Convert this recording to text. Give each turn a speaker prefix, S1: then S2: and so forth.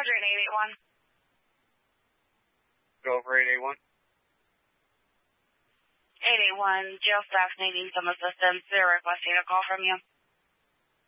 S1: Roger, 881.
S2: Go over 881.
S1: 881, jail staff needing some assistance. They're requesting a call from you.